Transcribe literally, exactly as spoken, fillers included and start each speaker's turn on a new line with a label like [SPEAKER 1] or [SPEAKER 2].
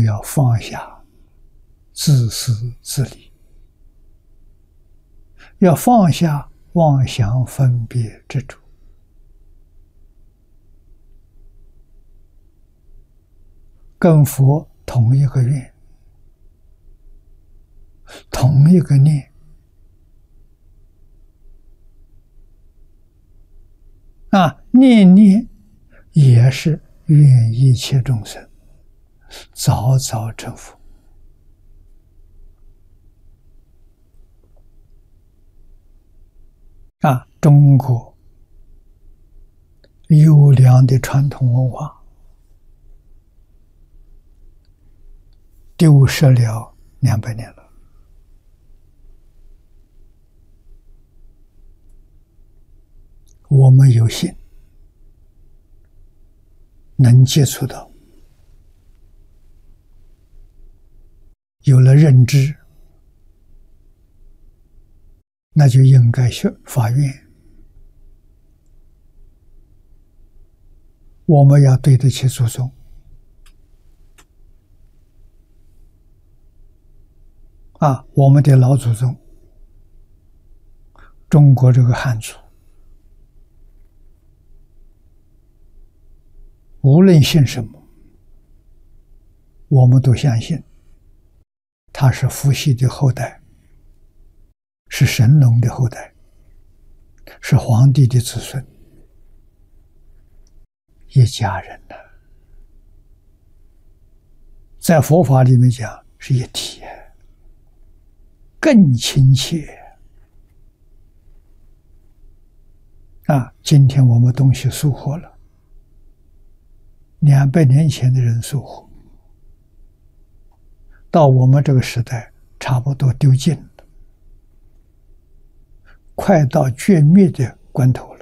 [SPEAKER 1] 要放下自私自利，要放下妄想分别执着，跟佛同一个愿，同一个念啊，念念也是愿一切众生早早成佛啊！中国优良的传统文化丢失了两百年了。我们有幸能接触到，有了认知，那就应该去法院，我们要对得起祖宗啊，我们的老祖宗，中国这个汉族，无论信什么，我们都相信他是伏羲的后代，是神龙的后代，是皇帝的子孙，一家人呢。在佛法里面讲是一体，更亲切啊！今天我们东西疏忽了，两百年前的人疏忽，到我们这个时代差不多丢尽了，快到绝灭的关头了。